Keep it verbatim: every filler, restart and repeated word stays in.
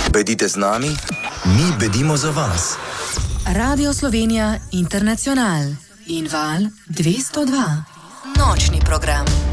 Bedite z nami, mi bedimo za vas. Radio Slovenija International in Val dvesto dva. Nočni program.